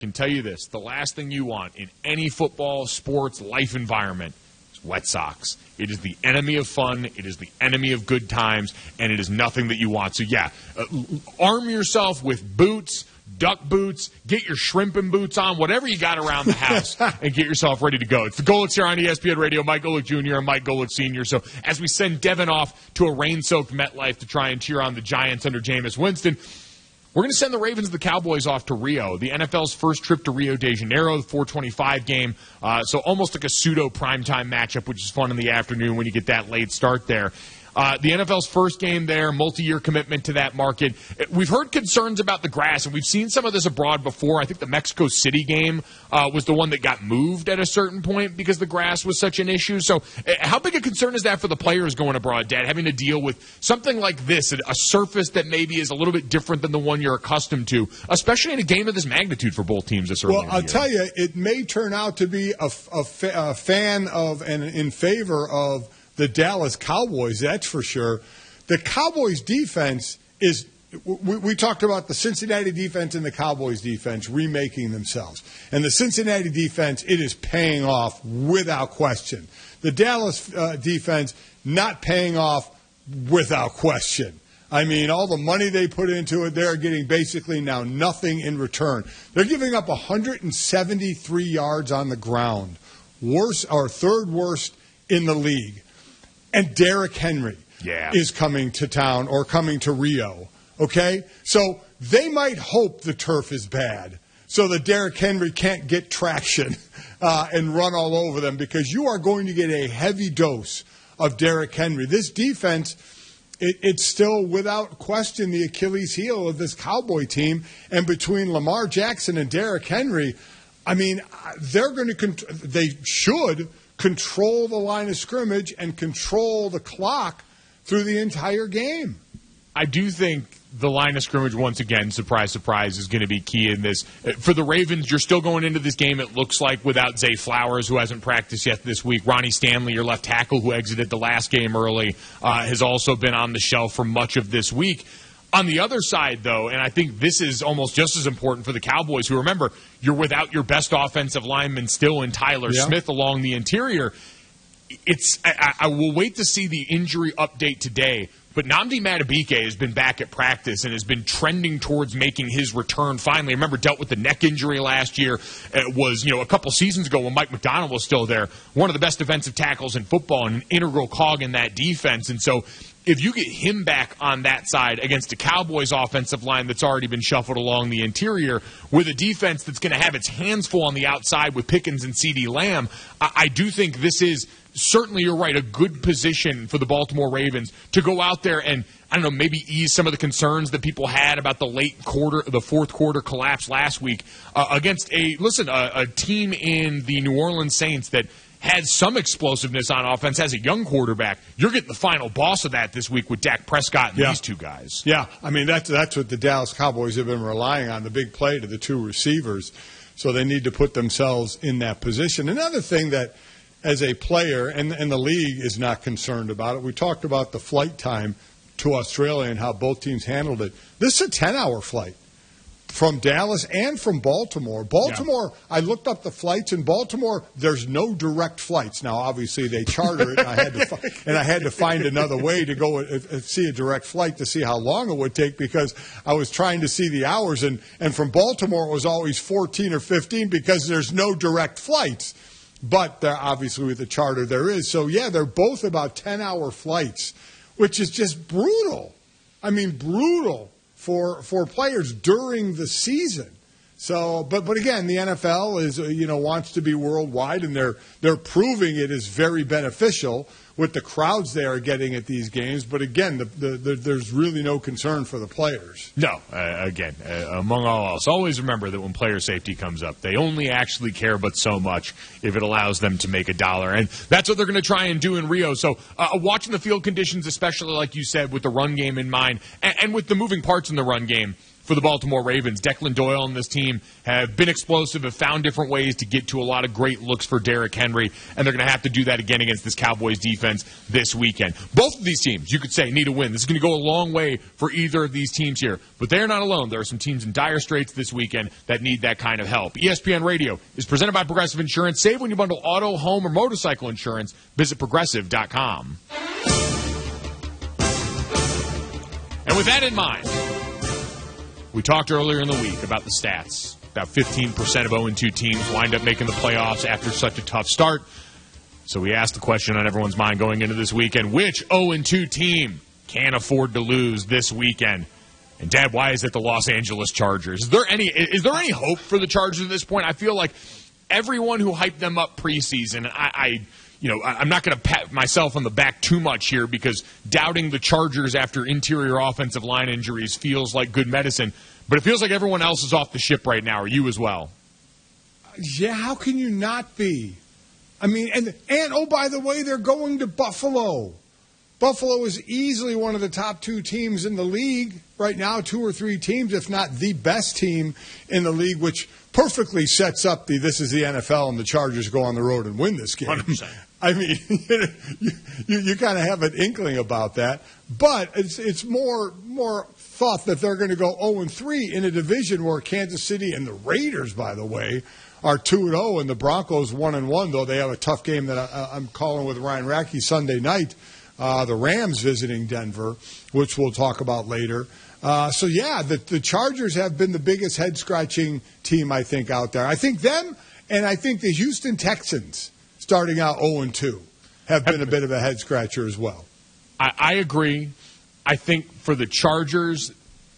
can tell you this, the last thing you want in any football, sports, life environment is wet socks. It is the enemy of fun, it is the enemy of good times, and it is nothing that you want. So, arm yourself with boots, duck boots, get your shrimping boots on, whatever you got around the house, and get yourself ready to go. It's the Golics here on ESPN Radio, Mike Golic Jr. and Mike Golic Sr. So as we send Devin off to a rain-soaked MetLife to try and cheer on the Giants under Jameis Winston, we're going to send the Ravens and the Cowboys off to Rio, the NFL's first trip to Rio de Janeiro, the 425 game. So almost like a pseudo primetime matchup, which is fun in the afternoon when you get that late start there. The NFL's first game there, multi-year commitment to that market. We've heard concerns about the grass, and we've seen some of this abroad before. I think the Mexico City game was the one that got moved at a certain point because the grass was such an issue. So how big a concern is that for the players going abroad, Dad, having to deal with something like this, a surface that maybe is a little bit different than the one you're accustomed to, especially in a game of this magnitude for both teams this early in the year? Well, I'll tell you, it may turn out to be a fan of and in favor of the Dallas Cowboys, that's for sure. The Cowboys defense is we talked about the Cincinnati defense and the Cowboys defense remaking themselves. And the Cincinnati defense, it is paying off without question. The Dallas defense not paying off without question. I mean, all the money they put into it, they're getting basically now nothing in return. They're giving up 173 yards on the ground, third worst in the league. And Derrick Henry is coming to town or coming to Rio, okay? So they might hope the turf is bad so that Derrick Henry can't get traction and run all over them, because you are going to get a heavy dose of Derrick Henry. This defense, it's still without question the Achilles heel of this Cowboy team. And between Lamar Jackson and Derrick Henry, I mean, they should control the line of scrimmage and control the clock through the entire game. I do think the line of scrimmage, once again, surprise, surprise, is going to be key in this. For the Ravens, you're still going into this game, it looks like, without Zay Flowers, who hasn't practiced yet this week. Ronnie Stanley, your left tackle, who exited the last game early, has also been on the shelf for much of this week. On the other side, though, and I think this is almost just as important for the Cowboys, who, remember, you're without your best offensive lineman still in Tyler Smith along the interior. I will wait to see the injury update today, but Nnamdi Madubuike has been back at practice and has been trending towards making his return finally. Remember, dealt with the neck injury last year. It was, a couple seasons ago when Mike McDonald was still there, one of the best defensive tackles in football and an integral cog in that defense. And so if you get him back on that side against a Cowboys offensive line that's already been shuffled along the interior with a defense that's going to have its hands full on the outside with Pickens and CeeDee Lamb, I do think this is certainly, you're right, a good position for the Baltimore Ravens to go out there and, I don't know, maybe ease some of the concerns that people had about the fourth quarter collapse last week against a team in the New Orleans Saints that had some explosiveness on offense, has a young quarterback. You're getting the final boss of that this week with Dak Prescott and these two guys. Yeah, I mean, that's what the Dallas Cowboys have been relying on, the big play to the two receivers. So they need to put themselves in that position. Another thing that, as a player, and the league is not concerned about it, we talked about the flight time to Australia and how both teams handled it. This is a 10-hour flight from Dallas and from Baltimore. I looked up the flights in Baltimore. There's no direct flights. Now, obviously, they charter it, and I had to find another way to go and see a direct flight to see how long it would take, because I was trying to see the hours, and from Baltimore it was always 14 or 15 because there's no direct flights. But obviously with the charter there is. So, they're both about 10-hour flights, which is just brutal. I mean, brutal for players during the season. So, but again, the NFL is wants to be worldwide, and they're proving it is very beneficial with the crowds they are getting at these games. But again, there's really no concern for the players. No, among all else, always remember that when player safety comes up, they only actually care but so much if it allows them to make a dollar. And that's what they're going to try and do in Rio. So watching the field conditions, especially like you said, with the run game in mind, and with the moving parts in the run game, for the Baltimore Ravens. Declan Doyle and this team have been explosive, have found different ways to get to a lot of great looks for Derrick Henry, and they're going to have to do that again against this Cowboys defense this weekend. Both of these teams, you could say, need a win. This is going to go a long way for either of these teams here. But they're not alone. There are some teams in dire straits this weekend that need that kind of help. ESPN Radio is presented by Progressive Insurance. Save when you bundle auto, home, or motorcycle insurance. Visit Progressive.com. And with that in mind, we talked earlier in the week about the stats. About 15% of 0-2 teams wind up making the playoffs after such a tough start. So we asked the question on everyone's mind going into this weekend, which 0-2 team can afford to lose this weekend? And, Dad, why is it the Los Angeles Chargers? Is there any hope for the Chargers at this point? I feel like everyone who hyped them up preseason, I'm not going to pat myself on the back too much here because doubting the Chargers after interior offensive line injuries feels like good medicine. But it feels like everyone else is off the ship right now. Are you as well? Yeah, how can you not be? I mean, and oh, by the way, they're going to Buffalo. Buffalo is easily one of the top 2 teams in the league right now, 2 or 3 teams, if not the best team in the league, which perfectly sets up this is the NFL and the Chargers go on the road and win this game. 100%. I mean, you kind of have an inkling about that, but it's more thought that they're going to go 0-3 in a division where Kansas City and the Raiders, by the way, are 2-0 and the Broncos 1-1. Though they have a tough game that I'm calling with Ryan Rackey Sunday night. The Rams visiting Denver, which we'll talk about later. The Chargers have been the biggest head-scratching team, I think, out there. I think them and I think the Houston Texans, starting out 0-2, have been a bit of a head-scratcher as well. I agree. I think for the Chargers,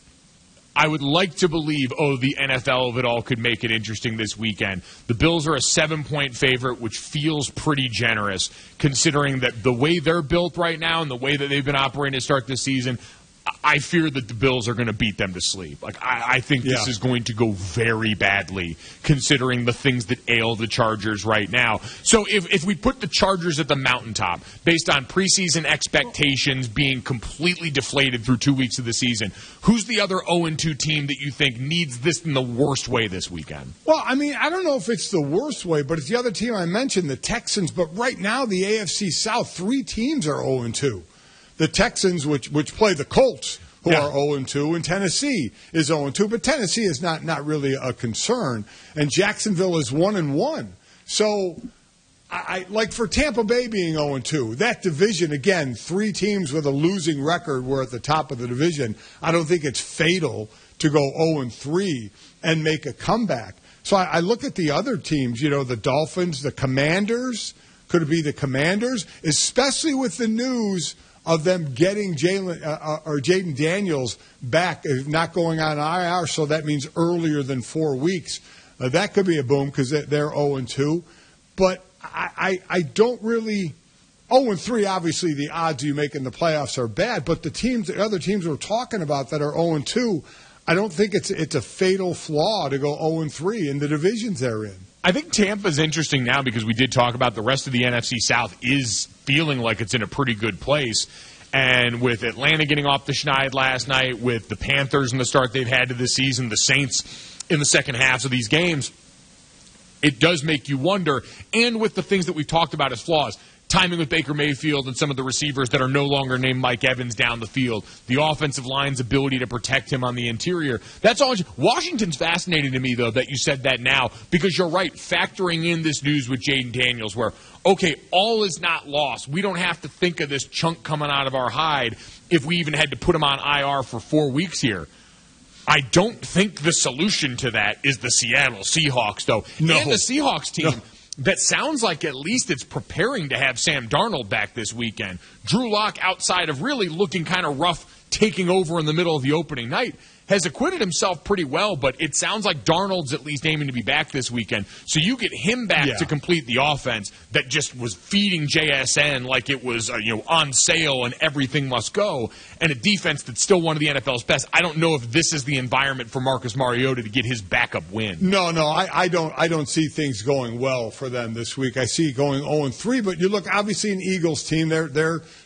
I would like to believe, the NFL of it all could make it interesting this weekend. The Bills are a 7-point favorite, which feels pretty generous, considering that the way they're built right now and the way that they've been operating to start this season, I fear that the Bills are going to beat them to sleep. I think this is going to go very badly, considering the things that ail the Chargers right now. So if we put the Chargers at the mountaintop, based on preseason expectations being completely deflated through 2 weeks of the season, who's the other 0-2 team that you think needs this in the worst way this weekend? Well, I mean, I don't know if it's the worst way, but it's the other team I mentioned, the Texans. But right now, the AFC South, 3 teams are 0-2. The Texans, which play the Colts, who are 0-2, and Tennessee is 0-2. But Tennessee is not really a concern, and Jacksonville is 1-1. So, I like for Tampa Bay being 0-2, that division, again, 3 teams with a losing record were at the top of the division. I don't think it's fatal to go 0-3 and make a comeback. So I look at the other teams, the Dolphins, the Commanders. Could it be the Commanders? Especially with the news of them getting Jaden Daniels back, not going on IR, so that means earlier than 4 weeks. That could be a boom because they're 0-2. But I don't really – 0-3, obviously the odds you make in the playoffs are bad, but the other teams we're talking about that are 0-2, I don't think it's a fatal flaw to go 0-3 in the divisions they're in. I think Tampa's interesting now because we did talk about the rest of the NFC South is feeling like it's in a pretty good place. And with Atlanta getting off the schneid last night, with the Panthers and the start they've had to this season, the Saints in the second halves of these games, it does make you wonder. And with the things that we've talked about as flaws, timing with Baker Mayfield and some of the receivers that are no longer named Mike Evans down the field, the offensive line's ability to protect him on the interior. That's all. Washington's fascinating to me, though, that you said that now, because you're right, factoring in this news with Jaden Daniels where, okay, all is not lost. We don't have to think of this chunk coming out of our hide if we even had to put him on IR for 4 weeks here. I don't think the solution to that is the Seattle Seahawks, though. No. And the Seahawks team that sounds like at least it's preparing to have Sam Darnold back this weekend. Drew Lock, outside of really looking kind of rough, taking over in the middle of the opening night, has acquitted himself pretty well, but it sounds like Darnold's at least aiming to be back this weekend. So you get him back to complete the offense that just was feeding JSN like it was on sale and everything must go, and a defense that's still one of the NFL's best. I don't know if this is the environment for Marcus Mariota to get his backup win. No, I don't see things going well for them this week. I see going 0-3, but you look obviously an Eagles team. They're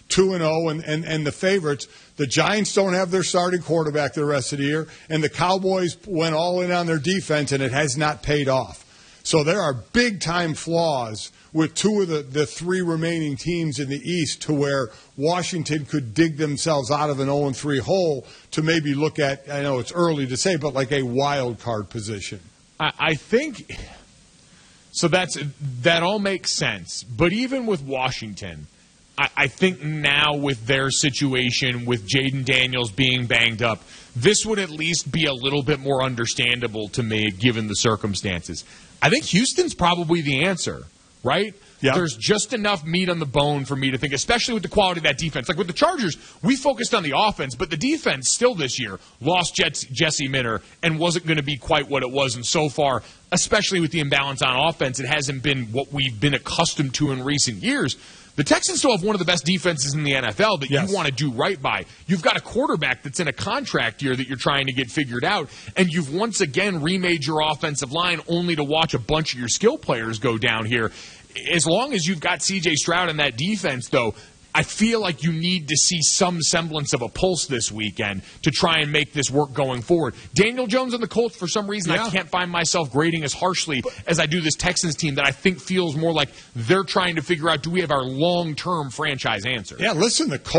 2-0 and the favorites. The Giants don't have their starting quarterback the rest of the year, and the Cowboys went all in on their defense, and it has not paid off. So there are big-time flaws with two of the three remaining teams in the East to where Washington could dig themselves out of an 0-3 hole to maybe look at, I know it's early to say, but like a wild card position. I think so. That all makes sense. But even with Washington, I think now with their situation, with Jaden Daniels being banged up, this would at least be a little bit more understandable to me given the circumstances. I think Houston's probably the answer, right? Yeah. There's just enough meat on the bone for me to think, especially with the quality of that defense. Like with the Chargers, we focused on the offense, but the defense still this year lost Jesse Minter and wasn't going to be quite what it was. And so far, especially with the imbalance on offense, it hasn't been what we've been accustomed to in recent years. The Texans still have one of the best defenses in the NFL that yes. you want to do right by. You've got a quarterback that's in a contract year that you're trying to get figured out, and you've once again remade your offensive line only to watch a bunch of your skill players go down here. As long as you've got C.J. Stroud in that defense, though, I feel like you need to see some semblance of a pulse this weekend to try and make this work going forward. Daniel Jones and the Colts, for some reason, I can't find myself grading as harshly as I do this Texans team that I think feels more like they're trying to figure out, do we have our long-term franchise answer? Yeah, listen, the Colts